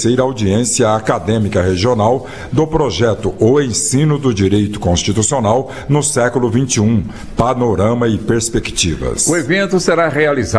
terceira audiência acadêmica regional do projeto O Ensino do Direito Constitucional no século XXI, Panorama e Perspectivas. O evento será realizado